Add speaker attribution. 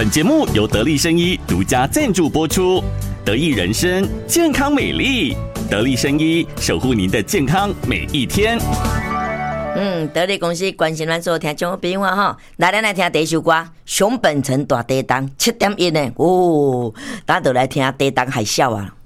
Speaker 1: 本节目由得力生医独家赞助播出，得益人生健康美丽，得力生医守护您的健康每一天。
Speaker 2: 得力公司关心咱所有听众朋友哈，来咱来听第一首歌，熊本城大地震7.1呢，大家都来听地震海啸啊。